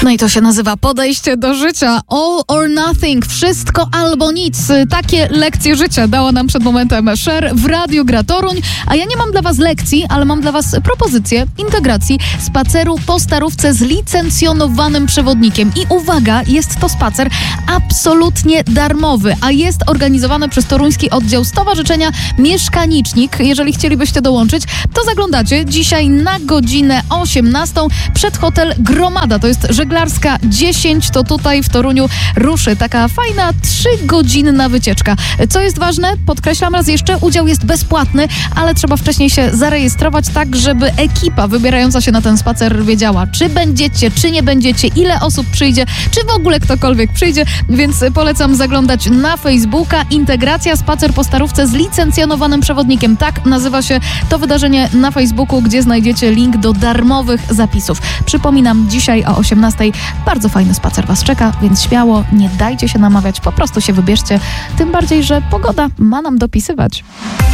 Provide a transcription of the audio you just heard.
No i to się nazywa podejście do życia. All or nothing. Wszystko albo nic. Takie lekcje życia dała nam przed momentem Cher w Radiu Gra Toruń. A ja nie mam dla was lekcji, ale mam dla was propozycję integracji spaceru po Starówce z licencjonowanym przewodnikiem. I uwaga, jest to spacer absolutnie darmowy, a jest organizowany przez toruński oddział Stowarzyszenia Mieszkanicznik. Jeżeli chcielibyście dołączyć, to zaglądacie dzisiaj na godzinę 18 przed hotel Gromada. To jest Żeglarska 10, to tutaj w Toruniu ruszy taka fajna 3-godzinna wycieczka. Co jest ważne, podkreślam raz jeszcze, udział jest bezpłatny, ale trzeba wcześniej się zarejestrować tak, żeby ekipa wybierająca się na ten spacer wiedziała, czy będziecie, czy nie będziecie, ile osób przyjdzie, czy w ogóle ktokolwiek przyjdzie, więc polecam zaglądać na Facebooka. Integracja spacer po Starówce z licencjonowanym przewodnikiem. Tak nazywa się to wydarzenie na Facebooku, gdzie znajdziecie link do darmowych zapisów. Przypominam, dzisiaj o 18:00 bardzo fajny spacer was czeka, więc śmiało, nie dajcie się namawiać, po prostu się wybierzcie. Tym bardziej, że pogoda ma nam dopisywać.